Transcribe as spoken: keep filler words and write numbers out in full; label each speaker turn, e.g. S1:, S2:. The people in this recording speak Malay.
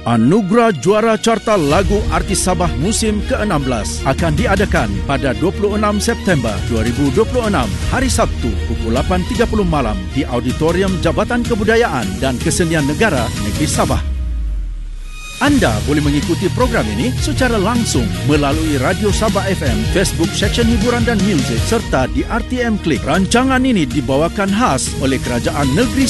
S1: Anugerah Juara Carta Lagu Artis Sabah musim ke enam belas akan diadakan pada dua puluh enam September dua ribu dua puluh enam, hari Sabtu pukul lapan tiga puluh malam di Auditorium Jabatan Kebudayaan dan Kesenian Negara Negeri Sabah. Anda boleh mengikuti program ini secara langsung melalui Radio Sabah F M, Facebook Seksyen Hiburan dan Muzik serta di R T M Klik. Rancangan ini dibawakan khas oleh Kerajaan Negeri